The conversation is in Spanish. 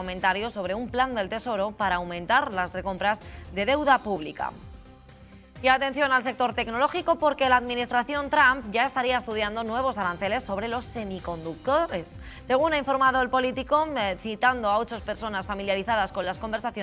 comentarios sobre un plan del Tesoro para aumentar las recompras de deuda pública. Y atención al sector tecnológico, porque la administración Trump ya estaría estudiando nuevos aranceles sobre los semiconductores. Según ha informado El Político, citando a 8 personas familiarizadas con las conversaciones